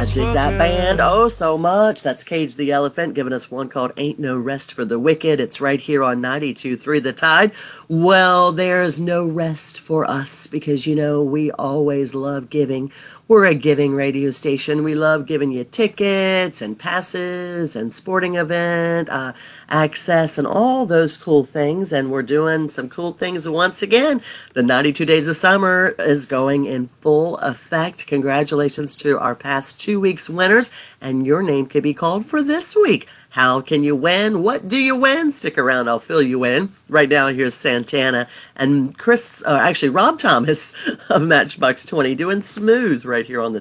I dig that band oh so much. That's Cage the Elephant giving us one called Ain't No Rest for the Wicked. It's right here on 92.3 The Tide. Well, there's no rest for us because, we always love giving. We're a giving radio station. We love giving you tickets and passes and sporting event access and all those cool things. And we're doing some cool things once again. The 92 Days of Summer is going in full effect. Congratulations to our past 2 weeks winners. And your name could be called for this week. How can you win? What do you win? Stick around, I'll fill you in. Right now, here's Santana and Rob Thomas of Matchbox 20 doing Smooth right here on the